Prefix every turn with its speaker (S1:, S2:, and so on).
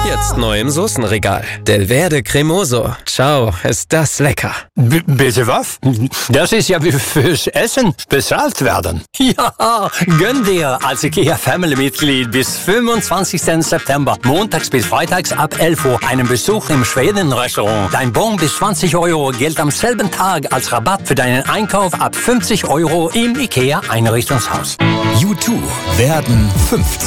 S1: Jetzt neu im Soßenregal. Del Verde Cremoso. Ciao, ist das lecker.
S2: Bitte was? Das ist ja wie fürs Essen bezahlt werden. Ja, gönn dir als IKEA-Family-Mitglied bis 25. September, montags bis freitags ab 11 Uhr, einen Besuch im Schweden-Restaurant. Dein Bon bis 20 Euro gilt am selben Tag als Rabatt für deinen Einkauf ab 50 Euro im IKEA-Einrichtungshaus.
S3: U2 werden 50.